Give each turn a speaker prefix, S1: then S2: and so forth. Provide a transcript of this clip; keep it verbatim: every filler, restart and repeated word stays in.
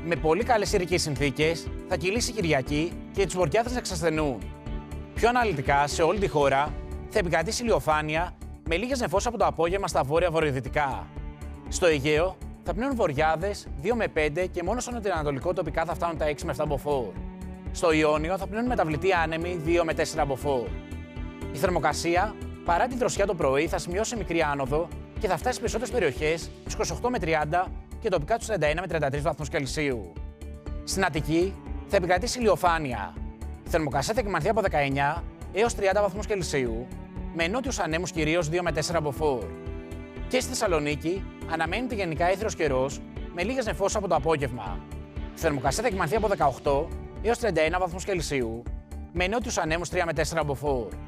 S1: Με πολύ καλές ηρικές συνθήκες θα κυλήσει η Κυριακή και τους βοριάδες να εξασθενούν. Πιο αναλυτικά, σε όλη τη χώρα θα επικρατήσει ηλιοφάνεια με λίγες νεφώσεις από το απόγευμα στα βόρεια-βορειοδυτικά. Στο Αιγαίο θα πνέουν βοριάδες δύο με πέντε και μόνο στο νοτιοανατολικό τοπικά θα φτάνουν τα έξι με επτά μποφόρ. Στο Ιόνιο θα πνέουν μεταβλητοί άνεμοι δύο με τέσσερα μποφόρ. Η θερμοκρασία, παρά τη δροσιά το πρωί, θα σημειώσει μικρή άνοδο και θα φτάσει σε περισσότερες περιοχές στους είκοσι οκτώ με τριάντα και τοπικά τους τριάντα ένα με τριάντα τρεις βαθμούς Κελσίου. Στην Αττική θα επικρατήσει ηλιοφάνεια. Η θερμοκρασία θα κυμανθεί από δεκαεννιά έως τριάντα βαθμούς Κελσίου, με νότιους ανέμους κυρίως δύο με τέσσερα μποφόρ. Και στη Θεσσαλονίκη αναμένεται γενικά έθριος καιρός με λίγες νεφώσεις από το απόγευμα. Η θερμοκρασία θα κυμανθεί από δεκαοκτώ έως τριάντα ένα βαθμούς Κελσίου, με νότιους ανέμους τρία με τέσσερα μποφόρ.